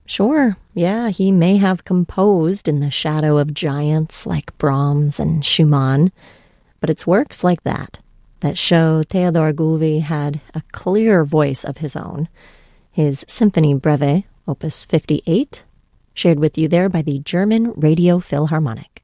Sure, yeah, he may have composed in the shadow of giants like Brahms and Schumann, but it's works like that show Theodore Gulvi had a clear voice of his own. His Symphony Breve, Opus 58, shared with you there by the German Radio Philharmonic.